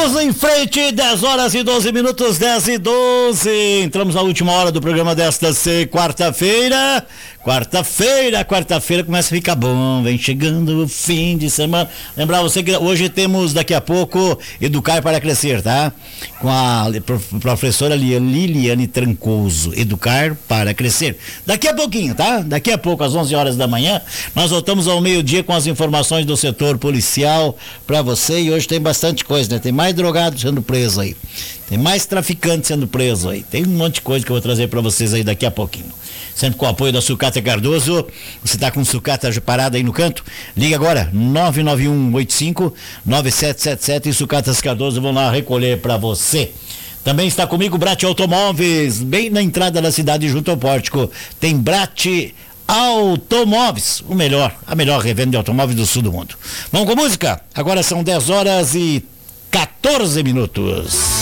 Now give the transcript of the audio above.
Vamos em frente, 10 horas e 12 minutos, 10 e 12. Entramos na última hora do programa desta quarta-feira. Quarta-feira começa a ficar bom, vem chegando o fim de semana. Lembrar você que hoje temos daqui a pouco Educar para Crescer, tá? Com a professora Liliane Trancoso, Educar para Crescer. Daqui a pouquinho, tá? Daqui a pouco, às 11 horas da manhã, nós voltamos ao meio-dia com as informações do setor policial para você, e hoje tem bastante coisa, né? Tem mais drogado sendo preso aí, tem mais traficante sendo preso aí, tem um monte de coisa que eu vou trazer para vocês aí daqui a pouquinho. Sempre com o apoio da Sucata Cardoso. Você está com Sucata parada aí no canto? Liga agora, 99185-9777 e Sucatas Cardoso vão lá recolher para você. Também está comigo Brat Automóveis, bem na entrada da cidade, junto ao pórtico. Tem Brat Automóveis, a melhor revenda de automóveis do sul do mundo. Vamos com música? Agora são 10 horas e 14 minutos.